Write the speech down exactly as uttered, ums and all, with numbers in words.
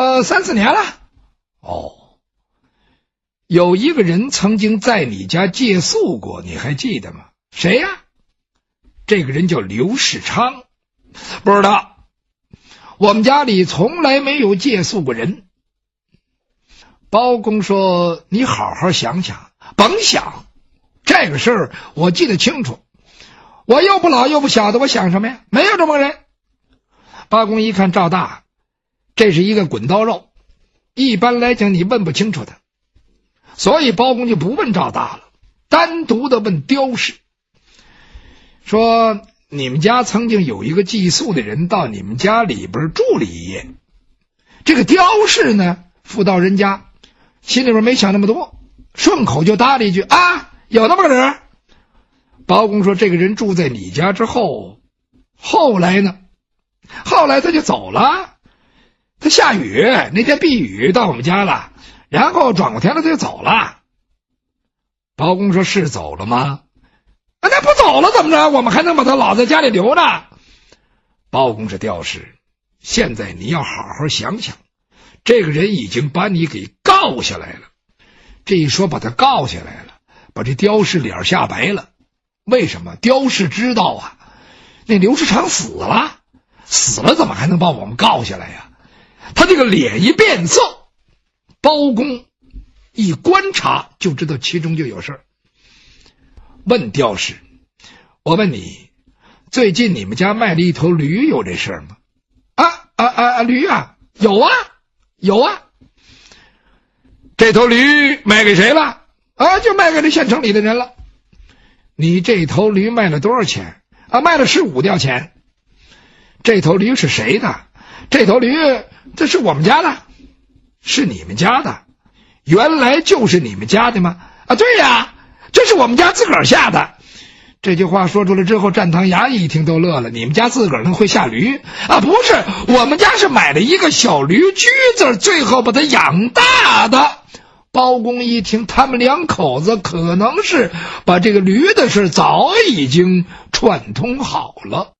呃，三四年了。哦，有一个人曾经在你家借宿过，你还记得吗？谁呀？这个人叫刘世昌。不知道，我们家里从来没有借宿过人。包公说：“你好好想想。”甭想，这个事儿我记得清楚。我又不老又不小的，我想什么呀？没有这么个人。包公一看赵大，这是一个滚刀肉，一般来讲你问不清楚的，所以包公就不问赵大了，单独的问刁氏，说你们家曾经有一个寄宿的人到你们家里边住了一夜。这个刁氏呢，妇道人家，心里边没想那么多，顺口就搭了一句：啊，有那么个人。包公说：这个人住在你家之后，后来呢？后来他就走了，他下雨，那天避雨到我们家了，然后转过天了他就走了。包公说：是走了吗？啊，那不走了怎么着？我们还能把他老在家里留着？包公是刁氏，现在你要好好想想，这个人已经把你给告下来了。这一说把他告下来了，把这刁氏脸吓白了。为什么？刁氏知道啊，那刘世昌死了，死了怎么还能把我们告下来呀？他这个脸一变色，包公一观察就知道其中就有事儿。问刁氏：我问你，最近你们家卖了一头驴，有这事儿吗？啊啊啊！驴啊，有啊有啊。这头驴卖给谁了？啊，就卖给这县城里的人了。你这头驴卖了多少钱？啊，卖了十五吊钱。这头驴是谁的？这头驴这是我们家的。是你们家的？原来就是你们家的吗？啊，对呀，这是我们家自个儿下的。这句话说出来之后，站堂衙役一听都乐了。你们家自个儿能会下驴啊？不是，我们家是买了一个小驴驹子，最后把它养大的。包公一听，他们两口子可能是把这个驴的事早已经串通好了。